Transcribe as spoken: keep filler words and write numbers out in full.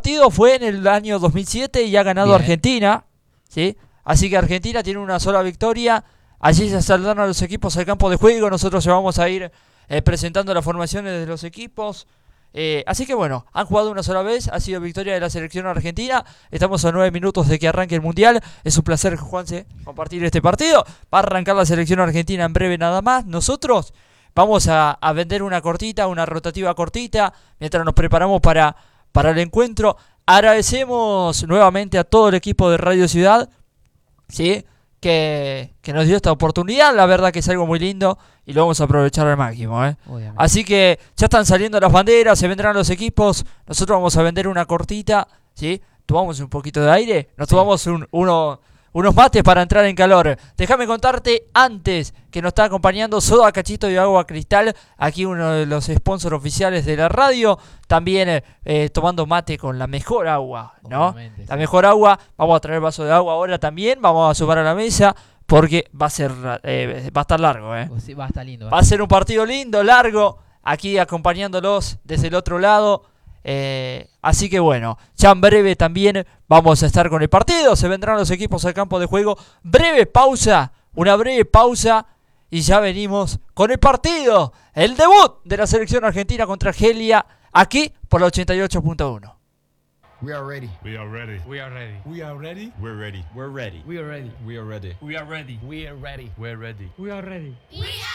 partido fue en el año dos mil siete y ha ganado Bien. Argentina, ¿sí? Así que Argentina tiene una sola victoria. Allí se saldaron a los equipos al campo de juego. Nosotros ya vamos a ir eh, presentando las formaciones de los equipos. Eh, así que bueno, han jugado una sola vez, ha sido victoria de la selección argentina. Estamos a nueve minutos de que arranque el Mundial. Es un placer, Juanse, compartir este partido. Va a arrancar la selección argentina en breve nada más. Nosotros vamos a, a vender una cortita, una rotativa cortita, mientras nos preparamos para, para el encuentro. Agradecemos nuevamente a todo el equipo de Radio Ciudad, ¿sí? Que, que nos dio esta oportunidad. La verdad que es algo muy lindo y lo vamos a aprovechar al máximo, ¿eh? Así que ya están saliendo las banderas, se vendrán los equipos. Nosotros vamos a vender una cortita, ¿sí? Tomamos un poquito de aire, nos Sí. tomamos un, uno, unos mates para entrar en calor. Déjame contarte antes que nos está acompañando Soda Cachito y Agua Cristal, aquí uno de los sponsors oficiales de la radio. También eh, tomando mate con la mejor agua, ¿no? Obviamente, La sí. mejor agua. Vamos a traer vaso de agua ahora también. Vamos a sumar a la mesa porque va a ser eh, va a estar largo, ¿eh? Pues sí, va a estar lindo. Va a ser un partido lindo, largo, aquí acompañándolos desde el otro lado. Eh, así que bueno, ya en breve también vamos a estar con el partido. Se vendrán los equipos al campo de juego. Breve pausa, una breve pausa y ya venimos con el partido. El debut de la selección argentina contra Argelia, aquí por la ochenta y ocho punto uno. We are ready. We are ready. We are ready. We are ready. We're ready. We're ready. We are ready. We are ready. We are ready. We are ready. We're ready. We are ready. We are